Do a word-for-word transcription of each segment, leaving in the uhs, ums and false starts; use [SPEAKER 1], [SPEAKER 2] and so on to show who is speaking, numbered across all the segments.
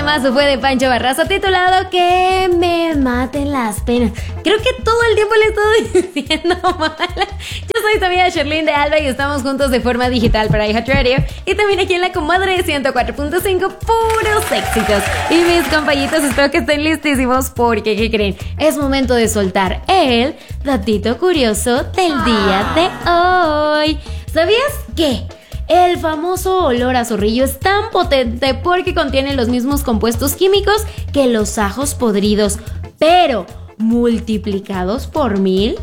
[SPEAKER 1] temazo fue de Pancho Barraza titulado Que me maten las penas. Creo que todo el tiempo le estoy diciendo mal. Yo soy tu amiga Sherlyn de Alba y estamos juntos de forma digital para iHeart Radio y también aquí en la comadre ciento cuatro punto cinco, puros éxitos. Y mis compañitos, espero que estén listísimos porque, ¿qué creen? Es momento de soltar el datito curioso del día de hoy. ¿Sabías que el famoso olor a zorrillo es tan potente porque contiene los mismos compuestos químicos que los ajos podridos, pero multiplicados por mil?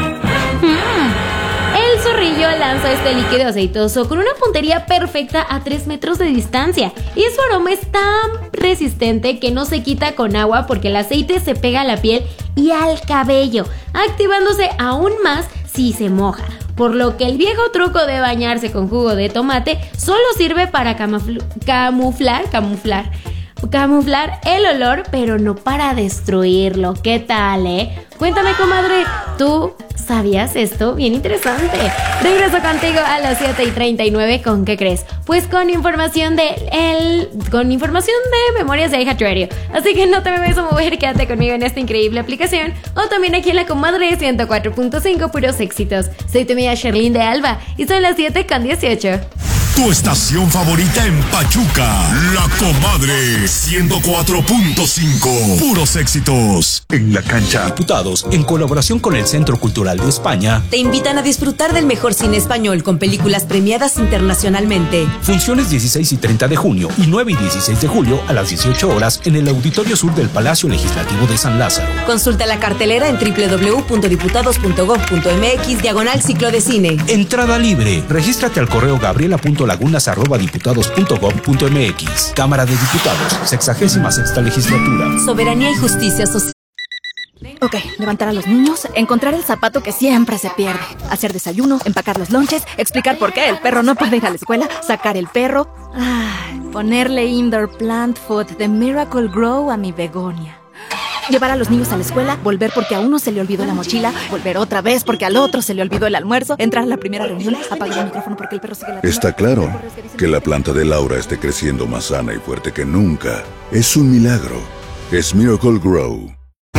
[SPEAKER 1] El zorrillo lanza este líquido aceitoso con una puntería perfecta a tres metros de distancia y su aroma es tan resistente que no se quita con agua porque el aceite se pega a la piel y al cabello, activándose aún más si se moja. Por lo que el viejo truco de bañarse con jugo de tomate solo sirve para camufl- camuflar, camuflar, camuflar el olor, pero no para destruirlo. ¿Qué tal, eh? Cuéntame, comadre, ¿tú sabías esto? Bien interesante. Regreso contigo a las siete y treinta y nueve. ¿Con qué crees? Pues con información de el, con información de Memorias de iHeart Radio. Así que no te me vayas a mover, quédate conmigo en esta increíble aplicación o también aquí en la comadre ciento cuatro punto cinco, puros éxitos. Soy tu amiga Sherlyn de Alba y son las siete con dieciocho.
[SPEAKER 2] Tu estación favorita en Pachuca, La Comadre ciento cuatro punto cinco. Puros éxitos. En la cancha.
[SPEAKER 3] Diputados, en colaboración con el Centro Cultural de España,
[SPEAKER 4] te invitan a disfrutar del mejor cine español con películas premiadas internacionalmente.
[SPEAKER 3] Funciones dieciséis y treinta de junio y nueve y dieciséis de julio a las dieciocho horas en el Auditorio Sur del Palacio Legislativo de San Lázaro.
[SPEAKER 4] Consulta la cartelera en doble u doble u doble u punto diputados punto gob punto eme equis diagonal ciclo de cine.
[SPEAKER 3] Entrada libre. Regístrate al correo gabriela.lagunas arroba diputados punto gob punto eme equis. Cámara de Diputados, sexagésima sexta legislatura.
[SPEAKER 4] Soberanía y justicia social.
[SPEAKER 5] Ok, levantar a los niños, encontrar el zapato que siempre se pierde, hacer desayuno, empacar los lonches, explicar por qué el perro no puede ir a la escuela, sacar el perro, ay, ponerle indoor plant food de Miracle Grow a mi begonia. Llevar a los niños a la escuela, volver porque a uno se le olvidó la mochila, volver otra vez porque al otro se le olvidó el almuerzo, entrar a la primera reunión, apagar el micrófono porque el perro sigue la tienda.
[SPEAKER 6] Está claro que la planta de Laura esté creciendo más sana y fuerte que nunca. Es un milagro. Es Miracle Grow.